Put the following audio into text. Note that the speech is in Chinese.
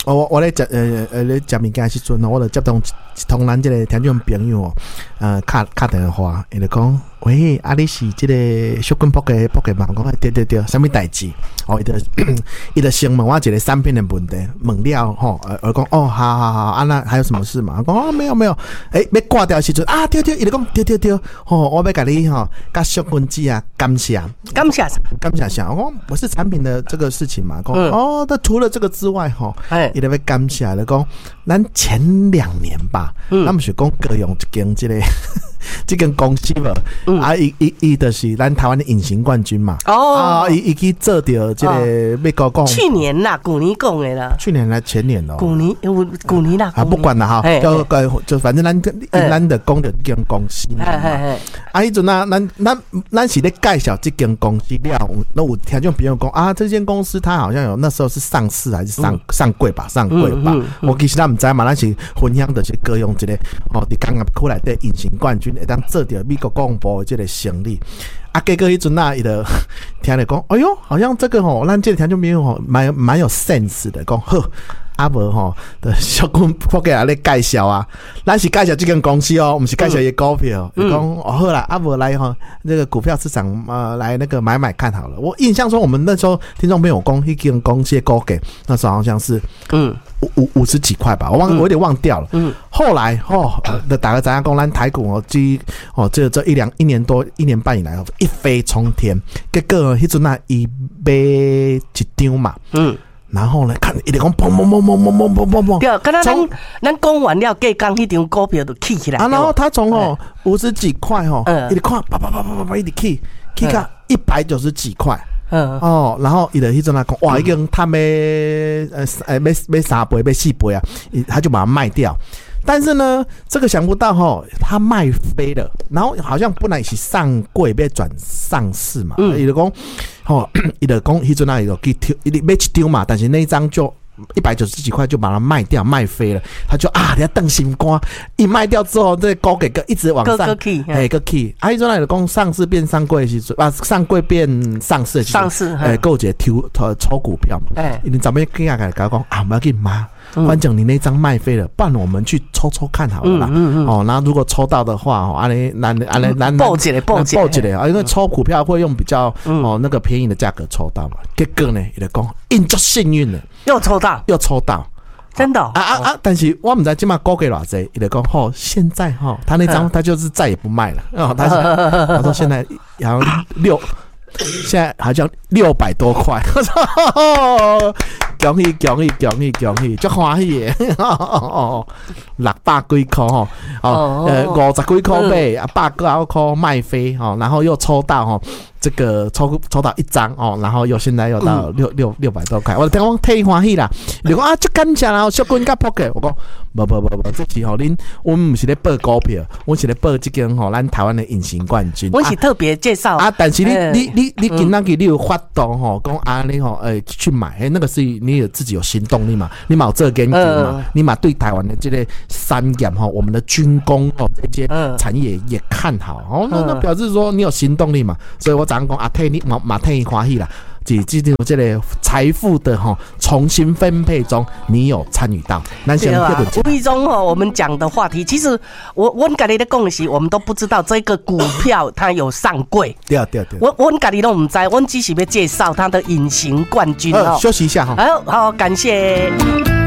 我咧咧食物件时阵我就接通咱这个听众朋友打电话，伊就讲喂，你是这个小滚扑嘅嘛？讲对，什么代志？伊就先问我一个产品的问题，问了吼，我讲好，那还有什么事嘛？我讲没有，要挂掉时阵对，伊就讲对，我要甲你甲小滚子感谢啥？我讲不是产品的这个事情嘛？讲那除了这个之外伊就要感谢，就讲咱前2年吧，咱不是讲各用一间这间公司无伊就是咱台湾的隐形冠军嘛。伊去做到这个美国讲去年啦，去年讲的啦， 去年来前年咯， 去年啦， 不管啦就反正咱的讲的这间公司嘛。迄阵咱是咧介绍这间公司了，那有听众朋友讲这间公司它好像有那时候是上市还是上柜吧？我其实咱唔知嘛，咱是分享的是各用一个伫工业区内底隐形冠军。会当做到美国广播的这个胜利结果迄阵伊就听了讲，哎呦，好像这个咱这个听众朋友蛮有 sense 的，讲好无的小滚扑给来介绍咱是介绍这间公司不是介绍伊股票，讲好啦，无来那个股票市场来那个买看好了。我印象中我们那时候听众朋友讲迄间公司的股价那时候好像是50几块吧，我有点忘掉了。后来大家知影讲咱台股这一年多1年半以来一飞冲天，结果迄阵伊买一张嘛。然后呢，看一直讲砰砰砰砰砰砰砰砰砰， 对，刚才咱讲完了，隔天迄张股票就起来。 然后他从50几块一直看，啪一直起到190几块。然后伊就迄阵讲，哇，已经他买3倍要4倍他就把它卖掉。但是呢，这个想不到他卖飞了，然后好像本来是上柜被转上市嘛，伊就讲伊就讲迄阵伊就去买一张嘛，但是那一张就190几块就把它卖掉，卖飞了，他就你要等心肝，一卖掉之后，这高给一直往上，个 key，迄阵就讲上市变上柜的时阵，上柜变上市的时阵，够一个抽股票嘛，你怎么跟人家讲不要紧嘛。反正你那张卖飞了，不然我们去抽看好了啦。那如果抽到的话，咱报起来，因为抽股票会用比较那个便宜的价格抽到嘛。结果呢，伊就讲，就幸运了， 又抽到，真的但是我不知道现在股价多少，伊就讲现在他那张他就是再也不卖了。他说现在好像现在好像600多块。恭喜，足欢喜的，600几块50几块买，100多块卖飞然后又抽到这个抽到一张然后现在又到600多块，我听讲太欢喜啦！你讲就感谢啦，小滚甲扑克，我讲不，这是恁我们不是咧报股票，我是咧报这间咱台湾的隐形冠军。 我是特别介绍但是你今仔日你有发动讲你去买，那个是你有自己有行动力嘛？你嘛有这个研究嘛？你嘛对台湾的这个产业我们的军工这些产业也看好那表示说你有行动力嘛？所以我常讲替你嘛替你欢喜啦。这个财富的重新分配中，你有参与到？ 对啊，无意中我们讲的话题，其实我跟你的讲的是，我们都不知道这个股票它有上柜。 对， 我跟你都不知道，我只是要介绍它的隐形冠军。 休息一下好，感谢。